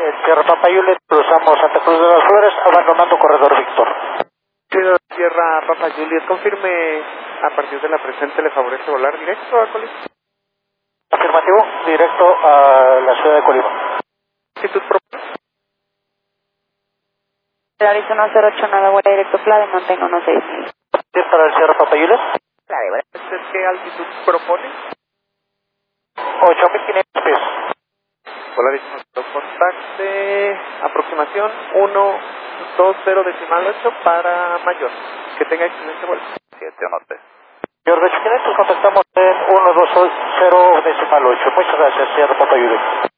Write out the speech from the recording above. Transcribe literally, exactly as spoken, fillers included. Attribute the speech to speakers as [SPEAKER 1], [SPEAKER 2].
[SPEAKER 1] El Sierra Papa Juliet, cruzamos Santa Cruz de las Flores, abandonando corredor Víctor.
[SPEAKER 2] Señor Sierra Papa Juliet, confirme a partir de la presente le favorece volar directo a Colima.
[SPEAKER 1] Afirmativo, directo a la ciudad de Colima.
[SPEAKER 2] ¿Altitud propone?
[SPEAKER 3] Arizona cero ocho nueve, vuela directo Clave, mantenga uno seis mil.
[SPEAKER 1] Para el Sierra Papa Juliet.
[SPEAKER 2] Clave, ¿qué altitud propone?
[SPEAKER 1] ocho mil quinientos pies.
[SPEAKER 2] Polaris, contacte, aproximación uno dos cero decimal ocho para mayor. Que tenga excelente vuelo.
[SPEAKER 1] siete uno tres. Mayor de ocho mil quinientos, contactamos en uno dos cero decimal ocho. Muchas gracias, Sierra Papa Juliet.